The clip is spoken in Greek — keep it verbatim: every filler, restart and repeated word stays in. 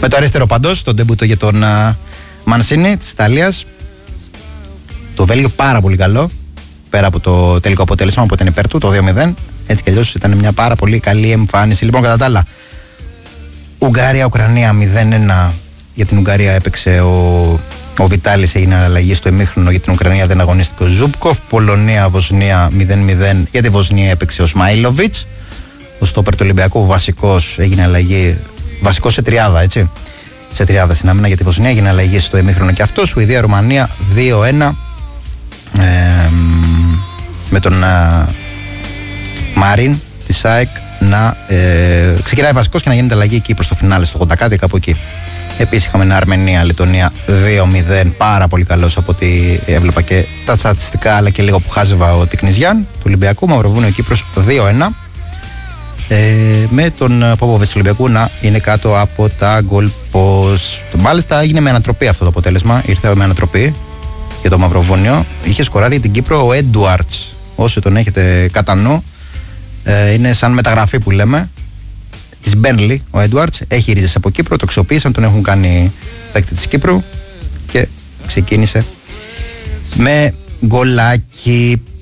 Με το αριστερό παντός, τον ντεμπούτο για τον Μανσίνη της Ιταλίας. Το Βέλγιο πάρα πολύ καλό, πέρα από το τελικό αποτέλεσμα που ήταν υπέρ του, το δύο μηδέν. Έτσι κι αλλιώς ήταν μια πάρα πολύ καλή εμφάνιση. Λοιπόν, κατά τα άλλα, Ουγγαρία-Ουκρανία μηδέν ένα. Για την Ουγγαρία έπαιξε ο, ο Βιτάλης, έγινε αλλαγή στο ημίχρονο. Για την Ουκρανία δεν αγωνίστηκε ο Ζούμπκοφ. Πολωνία-Βοσνία μηδέν μηδέν. Για τη Βοσνία έπαιξε ο Σμάιλοβιτς. Ο στόπερ του Ολυμπιακού βασικός, έγινε αλλαγή. Βασικός σε τριάδα, έτσι. Σε τριάδα στην άμυνα για τη Βοσνία, έγινε αλλαγή στο ημίχρονο και αυτό. Σουηδία-Ρουμανία δύο ένα. Ε, με τον ε, Μαρίν τη ΣΑΕΚ να ε, ξεκινάει βασικός και να γίνεται αλλαγή εκεί προς το φινάλε, στο ογδόντα κάτι, κάπου εκεί. Επίσης είχαμε ένα Αρμενία-Λετωνία δύο μηδέν, πάρα πολύ καλός από ό,τι έβλεπα και τα στατιστικά, αλλά και λίγο που χάζευα ο Τικνιζιάν του Ολυμπιακού. Μαυροβούνιο Κύπρος δύο ένα. Ε, με τον Πόποβιτς του Ολυμπιακού να είναι κάτω από τα γκολ post. Μάλιστα έγινε με ανατροπή αυτό το αποτέλεσμα. Ήρθε με ανατροπή για το Μαυροβούνιο. Είχε σκοράρει την Κύπρο ο Έντουαρτς. Όσοι τον έχετε κατά νου, ε, είναι σαν μεταγραφή που λέμε της Μπέρνλι. Ο Έντουαρτς έχει ρίζες από Κύπρο, το αξιοποίησαν, τον έχουν κάνει παίκτη της Κύπρου και ξεκίνησε με γκολάκι.